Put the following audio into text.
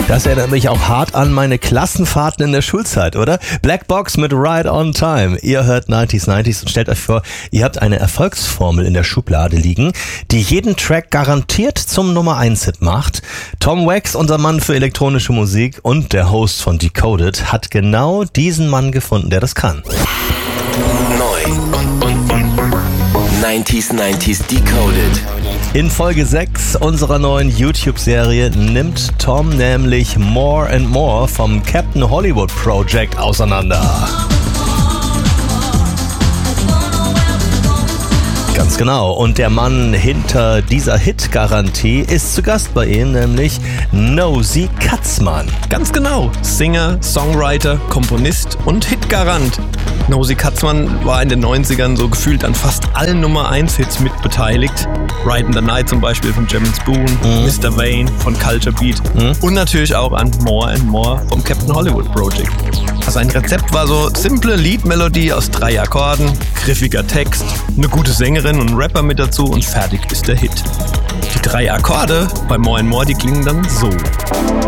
Das erinnert mich auch hart an meine Klassenfahrten in der Schulzeit, oder? Black Box mit Right on Time. Ihr hört 90s und stellt euch vor, ihr habt eine Erfolgsformel in der Schublade liegen, die jeden Track garantiert zum Nummer 1 Hit macht. Tom Wax, unser Mann für elektronische Musik und der Host von Decoded, hat genau diesen Mann gefunden, der das kann. Neu und 90s Decoded. In Folge 6 unserer neuen YouTube-Serie nimmt Tom nämlich More and More vom Captain Hollywood Project auseinander. Ganz genau. Und der Mann hinter dieser Hit-Garantie ist zu Gast bei ihm, nämlich Nosy Katzmann. Ganz genau. Singer, Songwriter, Komponist und Hitgarant. Nosy Katzmann war in den 90ern so gefühlt an fast allen Nummer 1 Hits mitbeteiligt. Ride in the Night zum Beispiel von Jam & Spoon, Mr. Vane von Culture Beat und natürlich auch an More and More vom Captain Hollywood Project. Sein Rezept war so simple Liedmelodie aus 3 Akkorden, griffiger Text, eine gute Sängerin und Rapper mit dazu und fertig ist der Hit. Die 3 Akkorde bei More and More, die klingen dann so.